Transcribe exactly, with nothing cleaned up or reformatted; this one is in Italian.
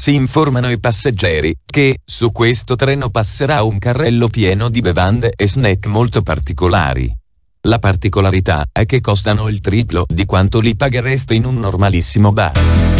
si informano i passeggeri che su questo treno passerà un carrello pieno di bevande e snack molto particolari. La particolarità è che costano il triplo di quanto li paghereste in un normalissimo bar.